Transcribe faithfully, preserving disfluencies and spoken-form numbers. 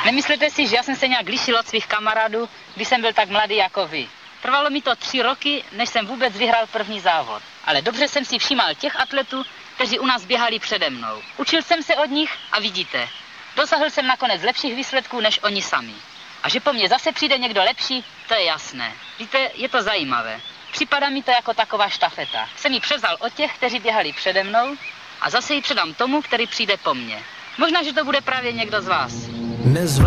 Nemyslete si, že já jsem se nějak lišil od svých kamarádů, když jsem byl tak mladý jako vy. Trvalo mi to tři roky, než jsem vůbec vyhrál první závod. Ale dobře jsem si všímal těch atletů, kteří u nás běhali přede mnou. Učil jsem se od nich a vidíte, dosáhl jsem nakonec lepších výsledků než oni sami. A že po mně zase přijde někdo lepší, to je jasné. Víte, je to zajímavé. Připadá mi to jako taková štafeta. Jsem ji převzal od těch, kteří běhali přede mnou a zase ji předám tomu, který přijde po mně. Možná, že to bude právě někdo z vás.